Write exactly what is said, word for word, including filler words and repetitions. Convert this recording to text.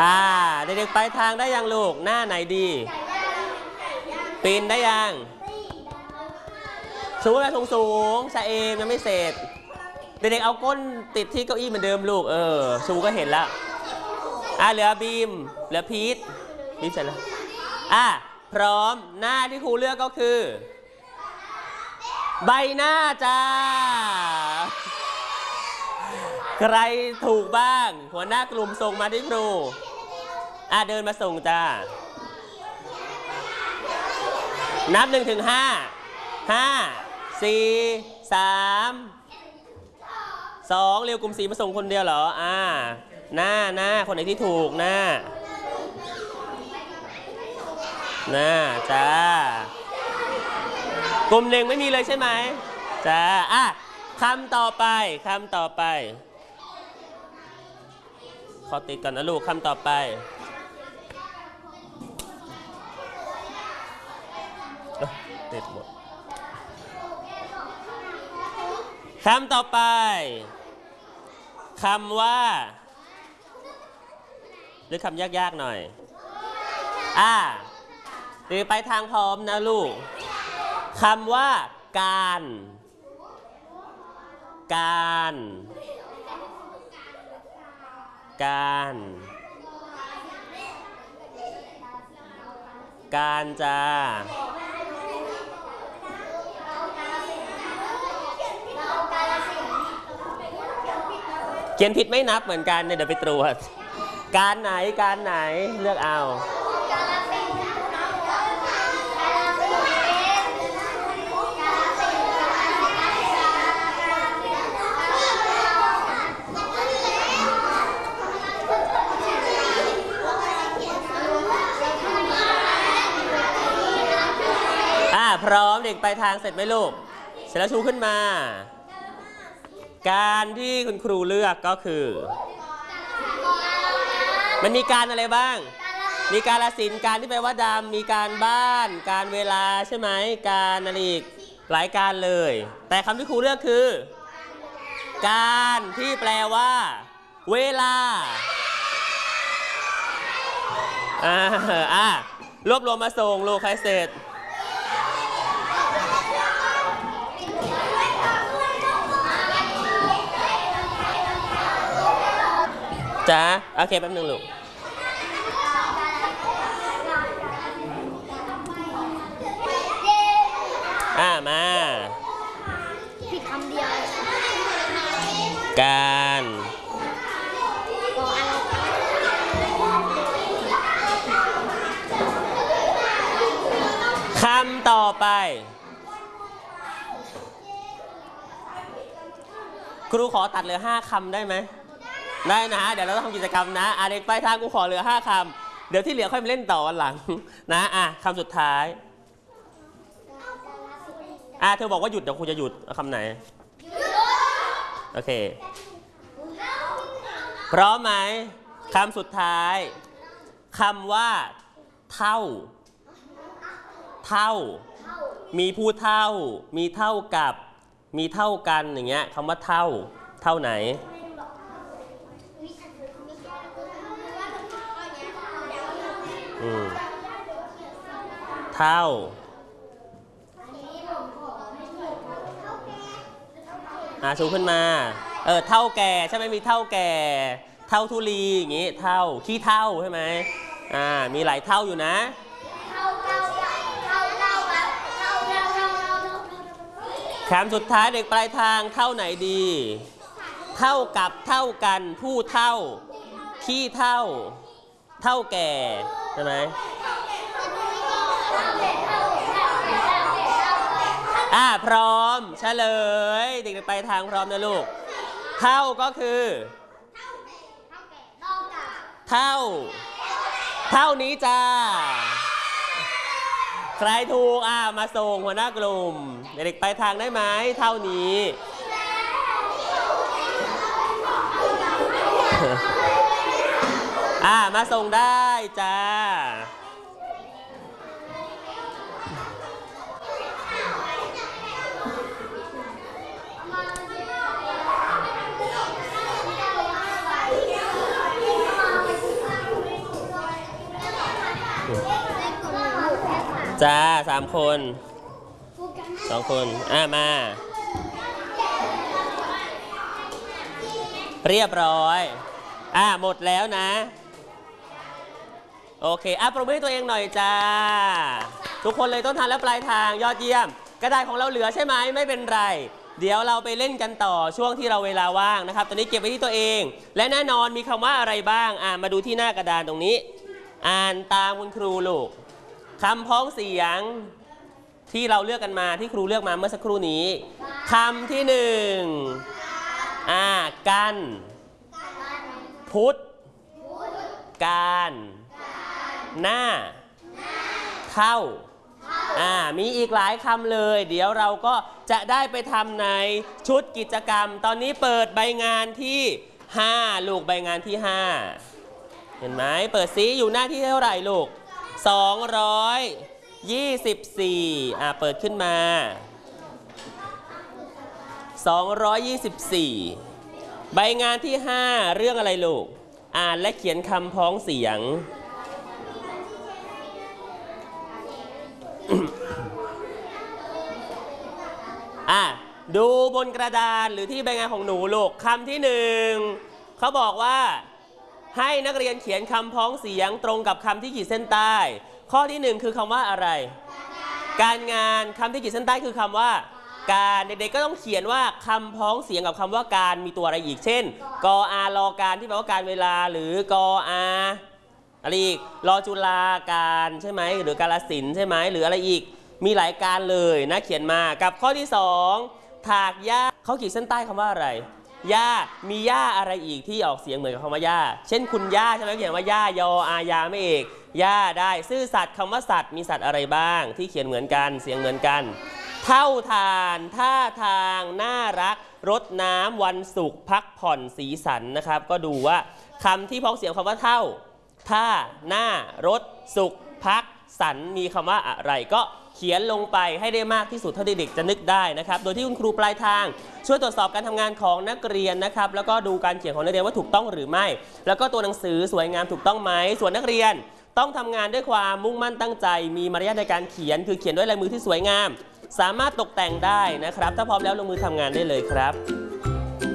อ่าเด็กๆไปทางได้ยังลูกหน้าไหนดีปีนได้ยังชูไปสูงสูงชะเอมยังไม่เสร็จเด็กๆเอาก้นติดที่เก้าอี้เหมือนเดิมลูกเออชูก็เห็นแล้วอ่ะเหลือบีมเหลือพีทบีมเสร็จแล้วอ่ะพร้อมหน้าที่ครูเลือกก็คือใบหน้าจ้าใครถูกบ้างหัวหน้ากลุ่มส่งมาที่ครูอ่ะเดินมาส่งจ้านับหนึ่งถึงห้าห้าสี่สามสองเร็วกลุ่มสีมาส่งคนเดียวเหรออ่าหน้าหน้าคนไหนที่ถูกหน้าหน้าจ้ากลุ่มหนึ่งไม่มีเลยใช่ไหมจ้าอ่ะคำต่อไปคำต่อไปขอติดก่อนนะลูกคำต่อไปติดหมดคำต่อไปคำว่าหรือคำยากๆหน่อยอ่าหรือไปทางพร้อมนะลูกคำว่าการการการการจ้าเขียนผิดไม่นับเหมือนกันเดี๋ยวไปตรวจการไหนการไหนเลือกเอาพร้อมเด็กไปทางเสร็จไหมลูกเสร็จแล้วชูขึ้นมาการที่คุณครูเลือกก็คือมันมีการอะไรบ้างมีการละสินการที่แปลว่าดำมีการบ้านการเวลาใช่ไหมการอะไรอีกหลายการเลยแต่คำที่ครูเลือกคือการที่แปลว่าเวลาอ่าอ่ารวบรวมมาส่งลูกใครเสร็จจ้าโอเคแป๊บนึงลูกอ่ามาผิดคำเดียวการคำต่อไปครูขอตัดเหลือห้าคำได้ไหมได้นะเดี๋ยวเราต้องทำกิจกรรมนะอ่ะเด็กไปทางกูขอเหลือห้าคำเดี๋ยวที่เหลือค่อยมาเล่นต่อวันหลังนะอ่ะคำสุดท้ายอ่ะเธอบอกว่าหยุดเดี๋ยวครูจะหยุดคำไหนโอเคพร้อมไหมคำสุดท้ายคำว่าเท่าเท่ามีผู้เท่ามีเท่ากับมีเท่ากันอย่างเงี้ยคำว่าเท่าเท่าไหนเท่าอ่าชูขึ้นมาเออเท่าแก่ใช่ไหมมีเท่าแก่เท่าทุลีอย่างงี้เท่าขี้เท่าใช่ไหมอ่ามีหลายเท่าอยู่นะคำสุดท้ายเด็กปลายทางเท่าไหนดีเท่ากับเท่ากันผู้เท่าขี้เท่าเท่าแก่ใช่ไหมอ่าพร้อมเฉลยเด็กไปทางพร้อมนะลูกเท่าก็คือเท่าเท่านี้จ้าใครถูกอ่ามาส่งหัวหน้ากลุ่มเด็กไปทางได้ไหมเท่านี้อ่ามาส่งได้จ้าจ้าสามคนสองคนอ่ะมาเรียบร้อยอ่ะหมดแล้วนะโอเคอ่ะปรบมือให้ตัวเองหน่อยจ้าทุกคนเลยต้นทางและปลายทางยอดเยี่ยมกระดาษของเราเหลือใช่ไหมไม่เป็นไรเดี๋ยวเราไปเล่นกันต่อช่วงที่เราเวลาว่างนะครับตอนนี้เก็บไว้ที่ตัวเองและแน่นอนมีคำว่าอะไรบ้างอ่ะมาดูที่หน้ากระดานตรงนี้อ่านตามคุณครูลูกคำพ้องเสียงที่เราเลือกกันมาที่ครูเลือกมาเมื่อสักครู่นี้คำที่หนึ่งอ่ากันพุทธการหน้าเท่าอ่ามีอีกหลายคำเลยเดี๋ยวเราก็จะได้ไปทำในชุดกิจกรรมตอนนี้เปิดใบงานที่ห้าลูกใบงานที่ห้าเห็นไหมเปิดซิอยู่หน้าที่เท่าไหร่ลูกสองร้อยยี่สิบสี่อ่าเปิดขึ้นมาสองร้อยยี่สิบสี่ใบงานที่ห้าเรื่องอะไรลูกอ่านและเขียนคำพ้องเสียง อ่ะดูบนกระดานหรือที่ใบงานของหนูลูกคำที่หนึ่งเขาบอกว่าให้นักเรียนเขียนคำพ้องเสียงตรงกับคำที่ขีดเส้นใต้ข้อที่หนึ่งคือคำว่าอะไรการงานคำที่ขีดเส้นใต้คือคำว่าการเด็กๆก็ต้องเขียนว่าคำพ้องเสียงกับคำว่าการมีตัวอะไรอีกเช่นกออารอการที่แปลว่าการเวลาหรือกออาอะไรอีกรอจุฬาการใช่ไหมหรือกาลสินธุ์ใช่ไหมหรืออะไรอีกมีหลายการเลยนะเขียนมากับข้อที่สองถากหญ้าเขาขีดเส้นใต้คำว่าอะไรหญ้ามีหญ้าอะไรอีกที่ออกเสียงเหมือนกับคำว่าหญ้าเช่นคุณหญ้าใช่ไหมเขียนว่าหญ้ายออายาไม่เอกหญ้าได้ซื่อสัตย์คำว่าสัตว์มีสัตว์อะไรบ้างที่เขียนเหมือนกันเสียงเหมือนกันเท่าทานท่าทางน่ารักรดน้ำวันศุกร์พักผ่อนสีสันนะครับก็ดูว่าคำที่พ้องเสียงคำว่าเท่าท่าหน้ารถสุขพักสันมีคำว่าอะไรก็เขียนลงไปให้ได้มากที่สุดเท่าที่เด็กจะนึกได้นะครับโดยที่คุณครูปลายทางช่วยตรวจสอบการทำงานของนักเรียนนะครับแล้วก็ดูการเขียนของนักเรียนว่าถูกต้องหรือไม่แล้วก็ตัวหนังสือสวยงามถูกต้องไหมส่วนนักเรียนต้องทำงานด้วยความมุ่งมั่นตั้งใจมีมารยาทในการเขียนคือเขียนด้วยลายมือที่สวยงามสามารถตกแต่งได้นะครับถ้าพร้อมแล้วลงมือทำงานได้เลยครับ